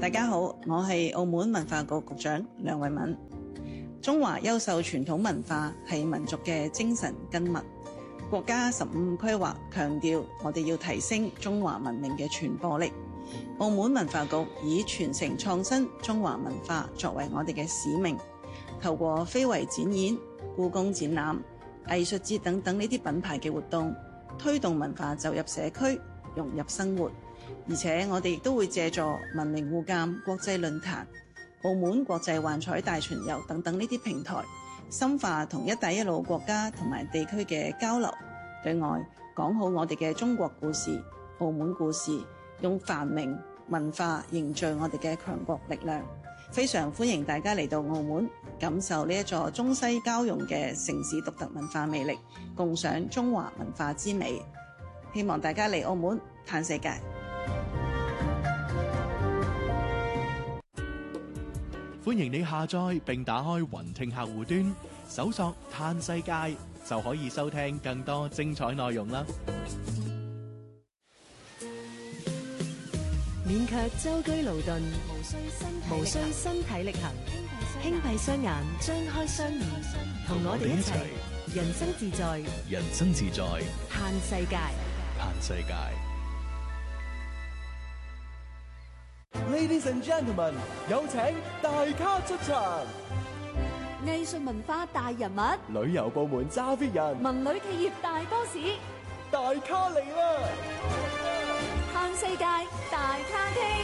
大家好，我係澳門文化局局長梁慧敏。中華優秀傳統文化係民族嘅精神根脈。國家15規劃強調，我哋要提升中華文明嘅傳播力。澳門文化局以傳承創新中華文化作為我哋嘅使命，透過非遺展演、故宮展覽、藝術節等等呢啲品牌嘅活動，推動文化走入社區，融入生活。而且我哋亦都會借助文明互鑑國際論壇、澳門國際幻彩大巡遊等等呢啲平台，深化同一帶一路國家同埋地區嘅交流，對外講好我哋嘅中國故事、澳門故事，用繁榮文化凝聚我哋嘅強國力量。非常歡迎大家嚟到澳門，感受呢一座中西交融嘅城市獨特文化魅力，共賞中華文化之美。希望大家嚟澳門嘆世界。 歡迎你下載並打開雲聽客戶端，搜索嘆世界就可以收聽更多精彩內容啦。 免卻舟車勞頓，無需身體力行，輕閉雙眼，張開雙耳，同我哋一齊人生自在， 人生自在， 嘆世界， 嘆世界。 Ladies and gentlemen， 有請大咖出場。 藝術文化大人物， 旅遊部門揸 fit 人， 文旅企業大 boss， 大咖嚟啦！ 嘆世界大咖廳。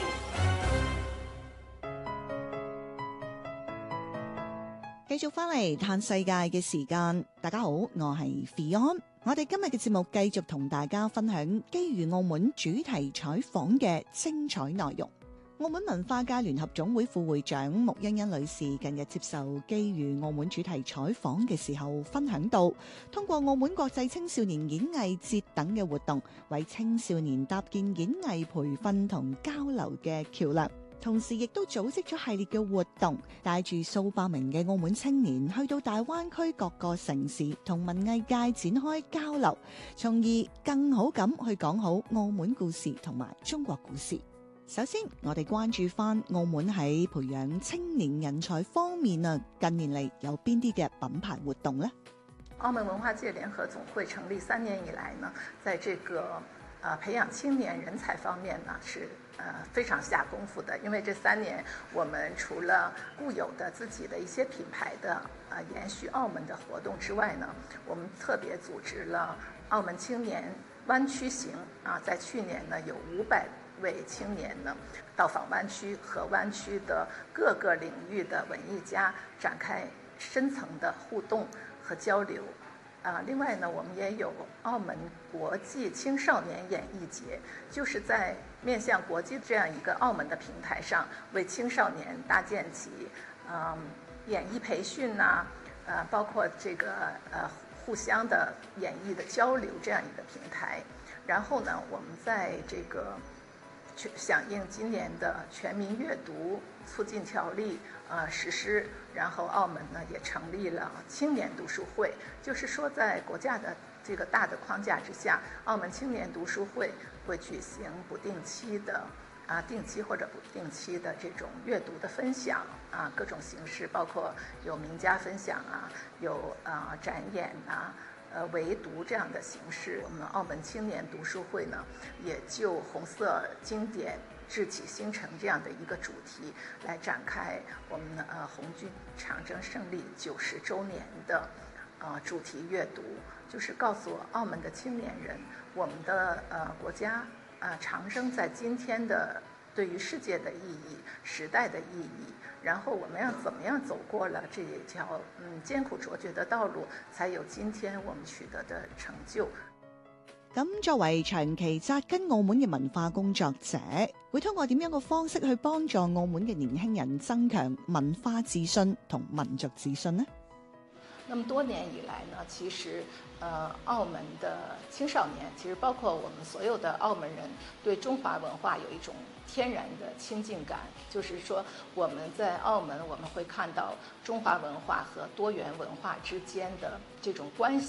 繼續翻嚟嘆世界嘅時間，大家好，我係 Fion。我哋今日嘅節目繼續同大家分享基於澳門主題採訪嘅精彩內容。澳門文化界聯合總會副會長穆欣欣女士近日接受基於澳門主題採訪嘅時候分享到，通過澳門國際青少年演藝節等嘅活動，為青少年搭建演藝培訓同交流嘅橋樑，同時亦都組織咗系列嘅活動，帶住數百名嘅澳門青年去到大灣區各個城市同文藝界展開交流，從而更好咁去講好澳門故事同埋中國故事。首先，我哋關注翻澳門喺培養青年人才方面啊，近年嚟有邊啲嘅品牌活動呢？ 澳門文化界聯合總會成立3年以來呢，在這個培養青年人才方面呢，是非常下功夫的。因為這3年，我們除了固有的自己的一些品牌的延續澳門的活動之外呢，我們特別組織了澳門青年灣區行啊，在去年呢有500位青年呢到訪灣區，和灣區的各個領域的文藝家展開深層的互動和交流。另外呢，我們也有澳門國際青少年演藝節，就是在面向國際這樣一個澳門的平台上，為青少年搭建起演藝培訓啊，包括這個互相的演藝的交流這樣一個平台。然後呢，我們在這個響應今年的全民閱讀促進條例實施，然後澳門呢也成立了青年讀書會，就是說在國家的這個大的框架之下，澳門青年讀書會會舉行不定期的定期或者不定期的這種閱讀的分享各種形式，包括有名家分享有展演圍讀這樣的形式。我們澳門青年讀書會呢，也就紅色經典致啟新城這樣的一個主題，來展開我們紅軍長征勝利90週年的主題閱讀，就是告訴澳門的青年人，我們的國家長征在今天的對於世界的意義、時代的意義，然後我們要怎麼樣走過了這一條艱苦卓絕的道路，才有今天我們取得的成就。 咁作為長期紮根澳門嘅文化工作者，會通過點樣嘅方式去幫助澳門嘅年輕人增強文化自信同民族自信呢？ 那麼多年以來呢，其實澳門的青少年，其實包括我們所有的澳門人，對中華文化有一種天然的親近感，就是說我們在澳門，我們會看到中華文化和多元文化之間的這種關係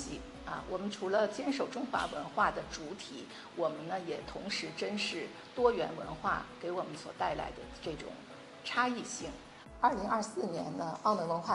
我们除了坚守中华文化的主体，我们呢也同时珍视多元文化给我们所带来的这种差异性。2024年呢，澳门文化